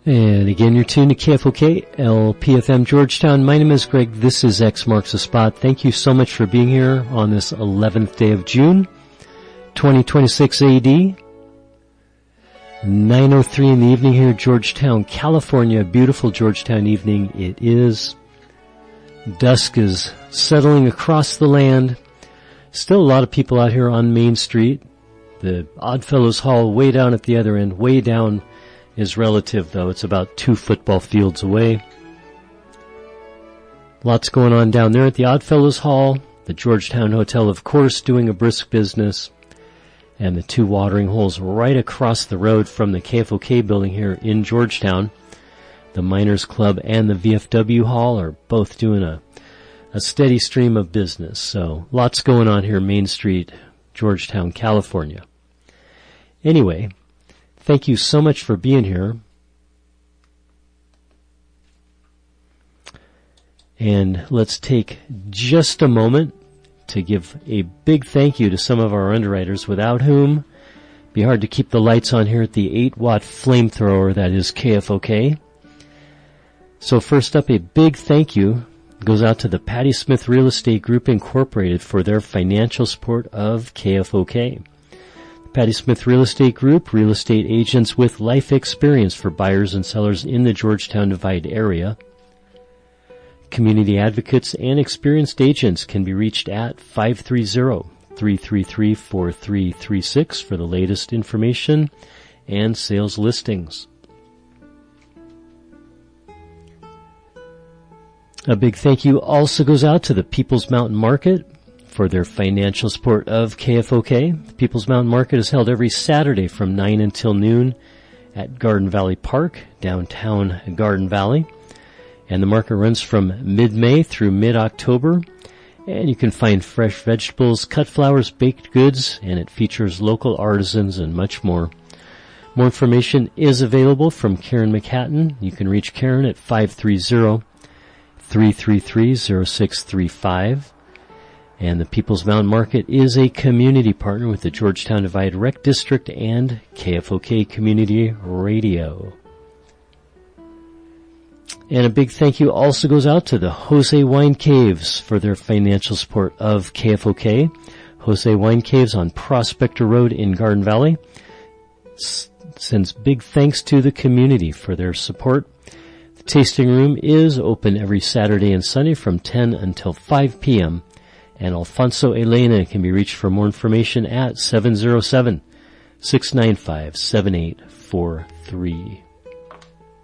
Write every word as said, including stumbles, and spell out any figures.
And again, you're tuned to K F O K, L P F M Georgetown. My name is Greg. This is X Marks the Spot. Thank you so much for being here on this eleventh day of June, twenty twenty-six A D. nine oh three in the evening here, Georgetown, California. Beautiful Georgetown evening it is. Dusk is settling across the land. Still a lot of people out here on Main Street. The Oddfellows Hall way down at the other end, way down is relative, though. It's about two football fields away. Lots going on down there at the Oddfellows Hall. The Georgetown Hotel, of course, doing a brisk business. And the two watering holes right across the road from the K F O K building here in Georgetown. The Miners Club and the V F W Hall are both doing a, a steady stream of business. So lots going on here, Main Street, Georgetown, California. Anyway, thank you so much for being here. And let's take just a moment to give a big thank you to some of our underwriters, without whom it'd be hard to keep the lights on here at the eight watt flamethrower that is K F O K. So first up, a big thank you goes out to the Patty Smith Real Estate Group Incorporated for their financial support of K F O K. Patty Smith Real Estate Group, real estate agents with life experience for buyers and sellers in the Georgetown Divide area. Community advocates and experienced agents can be reached at five three zero, three three three, four three three six for the latest information and sales listings. A big thank you also goes out to the People's Mountain Market for their financial support of K F O K. The People's Mountain Market is held every Saturday from nine until noon at Garden Valley Park, downtown Garden Valley. And the market runs from mid-May through mid-October. And you can find fresh vegetables, cut flowers, baked goods, and it features local artisans and much more. More information is available from Karen McHatton. You can reach Karen at five three zero, three three three, zero six three five. And the People's Mountain Market is a community partner with the Georgetown Divide Rec District and K F O K Community Radio. And a big thank you also goes out to the Jose Wine Caves for their financial support of K F O K. Jose Wine Caves on Prospector Road in Garden Valley S- sends big thanks to the community for their support. The tasting room is open every Saturday and Sunday from ten until five p.m. And Alfonso Elena can be reached for more information at seven zero seven, six nine five, seven eight four three.